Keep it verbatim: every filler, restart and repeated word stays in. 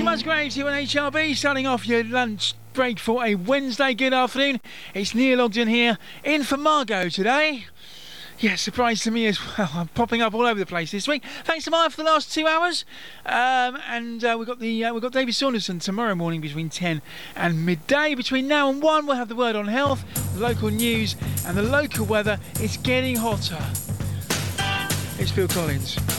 Musgraves here on H R B, starting off your lunch break for a Wednesday. Good afternoon. It's Neil Ogden here, in for Margot today. Yeah, surprise to me as well. I'm popping up all over the place this week. Thanks to Maya for the last two hours. Um, and uh, we've got the uh, we've got David Saunderson tomorrow morning between ten and midday. Between now and one, we'll have the word on health, the local news, and the local weather. It's getting hotter. It's Phil Collins.